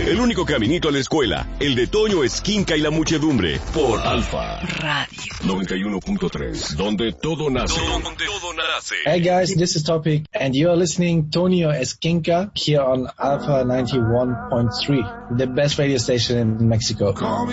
El único caminito a la escuela, el de Toño Esquinca y la muchedumbre, por Alfa Radio 91.3, donde todo nace. Donde todo nace. Hey guys, this is Topic, and you are listening Tonio Esquinca here on Alpha 91.3, the best radio station in Mexico.